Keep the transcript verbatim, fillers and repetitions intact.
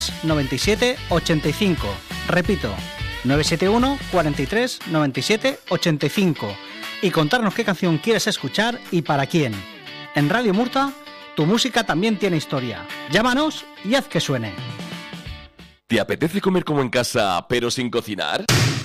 noventa y siete ochenta y cinco. Repito, nueve siete uno cuarenta y tres noventa y siete ochenta y cinco. Y contarnos qué canción quieres escuchar y para quién. En Radio Murta, tu música también tiene historia. Llámanos y haz que suene. ¿Te apetece comer como en casa, pero sin cocinar?